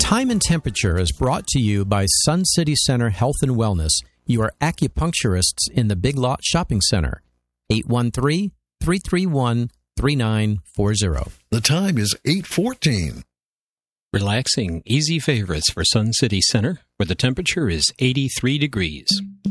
Time and Temperature is brought to you by Sun City Center Health and Wellness, your acupuncturists in the Big Lot Shopping Center. 813-331-3940. The time is 8:14. Relaxing, easy favorites for Sun City Center, where the temperature is 83 degrees.